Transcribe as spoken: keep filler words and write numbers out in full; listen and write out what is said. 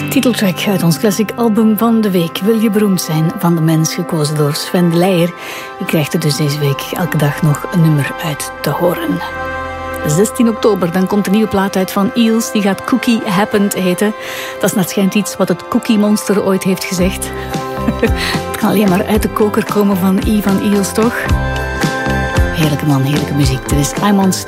Titeltrack uit ons classic album van de week. Wil je beroemd zijn? Van de Mens, gekozen door Sven de Leijer. Je krijgt er dus deze week elke dag nog een nummer uit te horen. zestien oktober, dan komt een nieuwe plaat uit van Eels. Die gaat Cookie Happened heten. Dat is naar het schijnt iets wat het Cookie Monster ooit heeft gezegd. Het kan alleen maar uit de koker komen van I van Eels, toch? Heerlijke man, heerlijke muziek. Dit is I'm on Stone.